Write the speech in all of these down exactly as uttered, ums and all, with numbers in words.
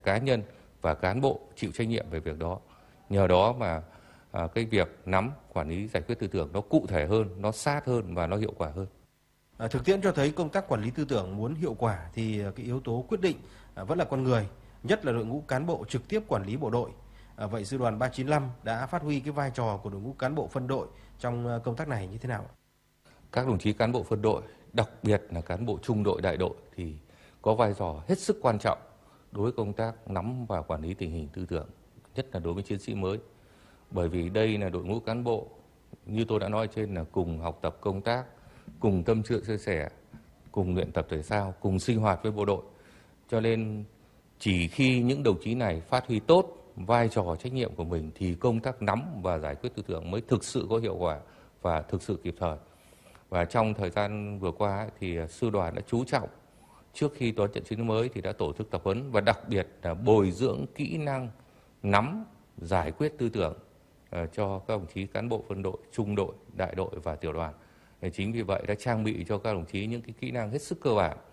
cá nhân và cán bộ chịu trách nhiệm về việc đó. Nhờ đó mà à, cái việc nắm, quản lý, giải quyết tư tưởng nó cụ thể hơn, nó sát hơn và nó hiệu quả hơn. À, thực tiễn cho thấy công tác quản lý tư tưởng muốn hiệu quả thì cái yếu tố quyết định à, vẫn là con người, nhất là đội ngũ cán bộ trực tiếp quản lý bộ đội. À, vậy sư đoàn ba chín lăm đã phát huy cái vai trò của đội ngũ cán bộ phân đội trong công tác này như thế nào? Các đồng chí cán bộ phân đội, đặc biệt là cán bộ trung đội, đại đội thì có vai trò hết sức quan trọng đối với công tác nắm và quản lý tình hình tư tưởng, nhất là đối với chiến sĩ mới. Bởi vì đây là đội ngũ cán bộ, như tôi đã nói trên, là cùng học tập công tác, cùng tâm sự chia sẻ, cùng luyện tập thể thao, cùng sinh hoạt với bộ đội. Cho nên chỉ khi những đồng chí này phát huy tốt vai trò trách nhiệm của mình thì công tác nắm và giải quyết tư tưởng mới thực sự có hiệu quả và thực sự kịp thời. Và trong thời gian vừa qua thì sư đoàn đã chú trọng, trước khi đón nhận chiến sĩ mới thì đã tổ chức tập huấn và đặc biệt là bồi dưỡng kỹ năng nắm, giải quyết tư tưởng cho các đồng chí cán bộ phân đội, trung đội, đại đội và tiểu đoàn. Chính vì vậy đã trang bị cho các đồng chí những cái kỹ năng hết sức cơ bản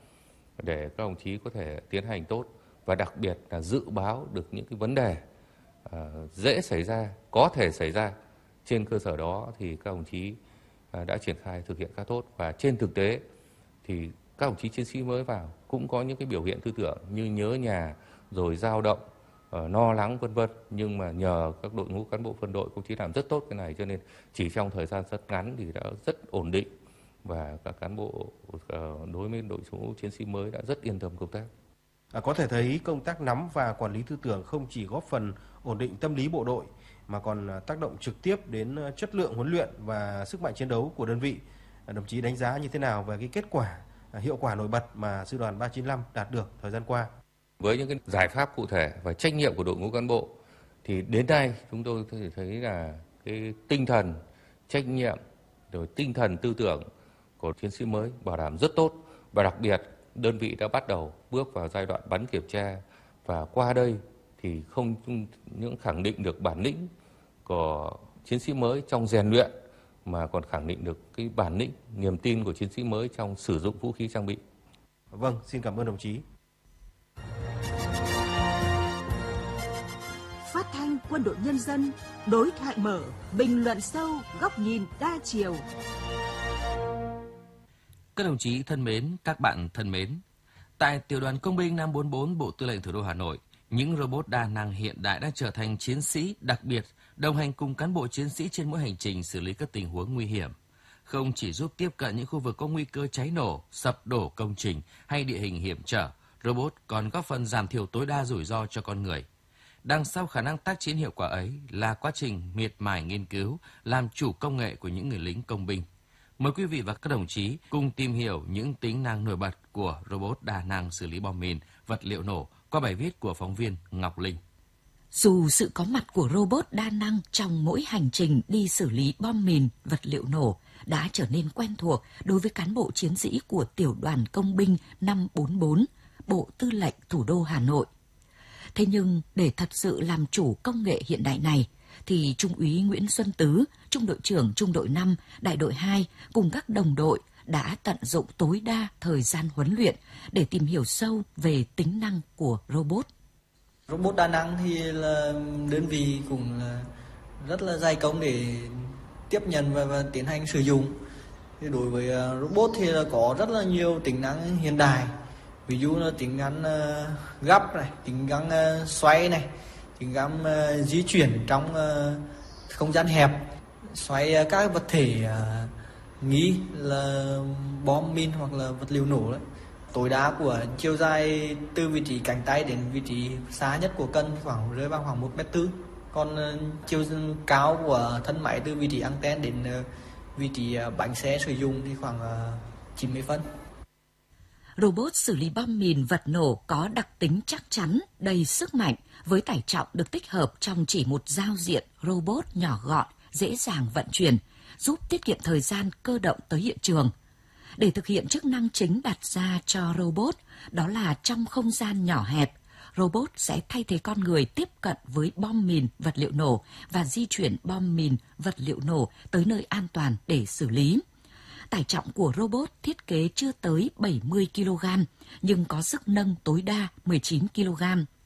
để các đồng chí có thể tiến hành tốt và đặc biệt là dự báo được những cái vấn đề uh, dễ xảy ra, có thể xảy ra. Trên cơ sở đó thì các đồng chí uh, đã triển khai thực hiện khá tốt, và trên thực tế thì các đồng chí chiến sĩ mới vào cũng có những cái biểu hiện tư tưởng như nhớ nhà, rồi dao động, uh, lo lắng vân vân, nhưng mà nhờ các đội ngũ cán bộ phân đội cũng chỉ làm rất tốt cái này, cho nên chỉ trong thời gian rất ngắn thì đã rất ổn định và các cán bộ uh, đối với đội ngũ chiến sĩ mới đã rất yên tâm công tác. À, có thể thấy công tác nắm và quản lý tư tưởng không chỉ góp phần ổn định tâm lý bộ đội mà còn tác động trực tiếp đến chất lượng huấn luyện và sức mạnh chiến đấu của đơn vị. À, đồng chí đánh giá như thế nào về cái kết quả, à, hiệu quả nổi bật mà sư đoàn ba chín lăm đạt được thời gian qua? Với những cái giải pháp cụ thể và trách nhiệm của đội ngũ cán bộ thì đến nay chúng tôi có thể thấy là cái tinh thần trách nhiệm rồi tinh thần tư tưởng của chiến sĩ mới bảo đảm rất tốt, và đặc biệt đơn vị đã bắt đầu bước vào giai đoạn bắn kiểm tra, và qua đây thì không những khẳng định được bản lĩnh của chiến sĩ mới trong rèn luyện mà còn khẳng định được cái bản lĩnh, niềm tin của chiến sĩ mới trong sử dụng vũ khí trang bị. Vâng, xin cảm ơn đồng chí. Phát thanh Quân đội Nhân dân, đối thoại mở, bình luận sâu, góc nhìn đa chiều. Các đồng chí thân mến, các bạn thân mến, tại Tiểu đoàn Công binh năm bốn bốn Bộ Tư lệnh Thủ đô Hà Nội, những robot đa năng hiện đại đã trở thành chiến sĩ đặc biệt, đồng hành cùng cán bộ chiến sĩ trên mỗi hành trình xử lý các tình huống nguy hiểm. Không chỉ giúp tiếp cận những khu vực có nguy cơ cháy nổ, sập đổ công trình hay địa hình hiểm trở, robot còn góp phần giảm thiểu tối đa rủi ro cho con người. Đằng sau khả năng tác chiến hiệu quả ấy là quá trình miệt mài nghiên cứu, làm chủ công nghệ của những người lính công binh. Mời quý vị và các đồng chí cùng tìm hiểu những tính năng nổi bật của robot đa năng xử lý bom mìn, vật liệu nổ qua bài viết của phóng viên Ngọc Linh. Dù sự có mặt của robot đa năng trong mỗi hành trình đi xử lý bom mìn, vật liệu nổ đã trở nên quen thuộc đối với cán bộ chiến sĩ của Tiểu đoàn Công binh năm bốn bốn, Bộ Tư lệnh Thủ đô Hà Nội. Thế nhưng để thật sự làm chủ công nghệ hiện đại này, thì Trung úy Nguyễn Xuân Tứ, Trung đội trưởng Trung đội năm, Đại đội hai cùng các đồng đội đã tận dụng tối đa thời gian huấn luyện để tìm hiểu sâu về tính năng của robot. Robot đa năng thì là đơn vị cũng là rất là dày công để tiếp nhận và, và tiến hành sử dụng. Thì đối với robot thì là có rất là nhiều tính năng hiện đại. Ví dụ là tính năng uh, gấp này, tính năng uh, xoay này, tính năng uh, di chuyển trong uh, không gian hẹp, xoay uh, các vật thể uh, nghi là bom mìn hoặc là vật liệu nổ đấy. Tối đa của chiều dài từ vị trí cánh tay đến vị trí xa nhất của cân khoảng rơi vào khoảng một mét tư. Còn uh, chiều cao của thân máy từ vị trí anten đến uh, vị trí uh, bánh xe sử dụng thì khoảng uh, chín mươi phân. Robot xử lý bom mìn vật nổ có đặc tính chắc chắn, đầy sức mạnh, với tải trọng được tích hợp trong chỉ một giao diện robot nhỏ gọn, dễ dàng vận chuyển, giúp tiết kiệm thời gian cơ động tới hiện trường. Để thực hiện chức năng chính đặt ra cho robot, đó là trong không gian nhỏ hẹp, robot sẽ thay thế con người tiếp cận với bom mìn, vật liệu nổ và di chuyển bom mìn, vật liệu nổ tới nơi an toàn để xử lý. Tải trọng của robot thiết kế chưa tới bảy mươi ki lô gam, nhưng có sức nâng tối đa mười chín ki lô gam.